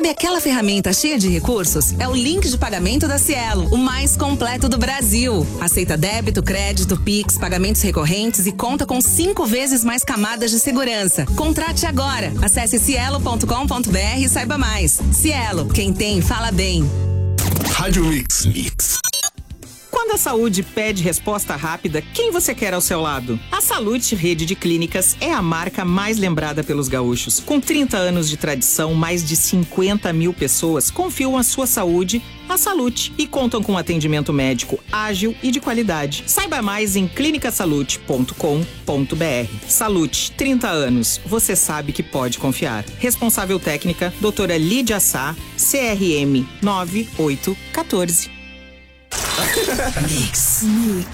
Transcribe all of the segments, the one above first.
Sabe aquela ferramenta cheia de recursos? É o link de pagamento da Cielo, o mais completo do Brasil. Aceita débito, crédito, Pix, pagamentos recorrentes e conta com 5 vezes mais camadas de segurança. Contrate agora. Acesse cielo.com.br e saiba mais. Cielo, quem tem, fala bem. Rádio Mix. Quando a saúde pede resposta rápida, quem você quer ao seu lado? A Salute Rede de Clínicas é a marca mais lembrada pelos gaúchos. Com 30 anos de tradição, mais de 50 mil pessoas confiam a sua saúde à Salute e contam com atendimento médico ágil e de qualidade. Saiba mais em clinicasalute.com.br. Salute, 30 anos. Você sabe que pode confiar. Responsável técnica, doutora Lídia Sá, CRM 9814. Mix.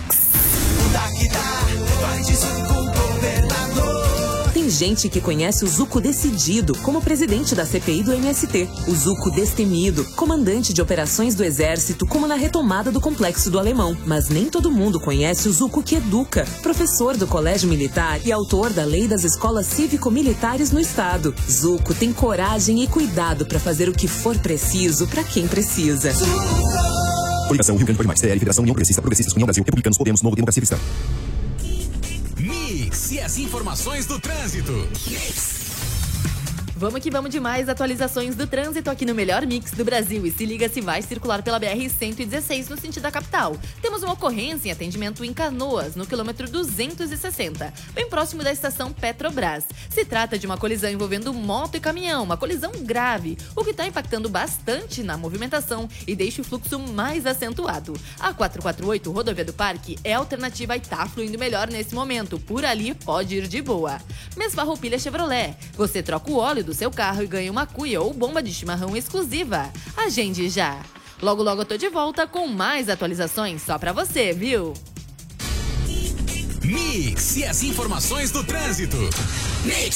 Tem gente que conhece o Zuco Decidido como presidente da CPI do MST, o Zuco Destemido, comandante de operações do Exército, como na retomada do Complexo do Alemão. Mas nem todo mundo conhece o Zuco que educa, professor do Colégio Militar e autor da Lei das Escolas Cívico-Militares no Estado. Zuco tem coragem e cuidado para fazer o que for preciso para quem precisa. Coligação Rio Grande Pode Mais, CL, Federação União Progressistas, União Brasil, Republicanos, Podemos, Novo, Democracia Cristã. Mix e as informações do trânsito. Vamos que vamos de mais atualizações do trânsito aqui no melhor mix do Brasil. E se liga se vai circular pela BR-116 no sentido da capital. Temos uma ocorrência em atendimento em Canoas, no quilômetro 260, bem próximo da estação Petrobras. Se trata de uma colisão envolvendo moto e caminhão, uma colisão grave, o que está impactando bastante na movimentação e deixa o fluxo mais acentuado. A 448, Rodovia do Parque, é a alternativa e está fluindo melhor nesse momento. Por ali pode ir de boa. Mesfarroupilha Chevrolet. Você troca o óleo do seu carro e ganha uma cuia ou bomba de chimarrão exclusiva. Agende já! Logo, logo eu tô de volta com mais atualizações só pra você, viu? Mix e as informações do trânsito. Mix.